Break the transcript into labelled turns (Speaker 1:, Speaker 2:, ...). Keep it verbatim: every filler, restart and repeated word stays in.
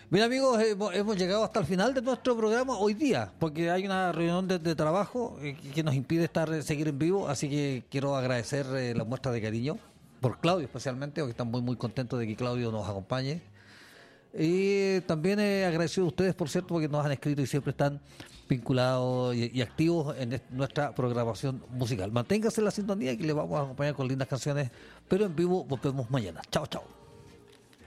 Speaker 1: Bien amigos, hemos, hemos llegado hasta el final de nuestro programa hoy día, porque hay una reunión de, de trabajo eh, que nos impide estar eh, seguir en vivo, así que quiero agradecer eh, la muestra de cariño por Claudio especialmente, porque están muy muy contentos de que Claudio nos acompañe. Y también he agradecido a ustedes, por cierto, porque nos han escrito y siempre están vinculados y, y activos en est- nuestra programación musical. Manténgase en la sintonía, que les vamos a acompañar con lindas canciones, pero en vivo volvemos mañana. Chao, chao.